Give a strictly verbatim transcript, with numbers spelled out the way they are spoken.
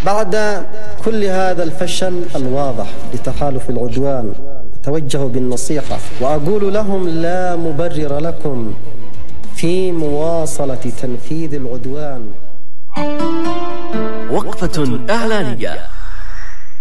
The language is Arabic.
بعد كل هذا الفشل الواضح لتحالف العدوان أتوجه بالنصيحة وأقول لهم لا مبرر لكم في مواصلة تنفيذ العدوان. وقفة إعلانية.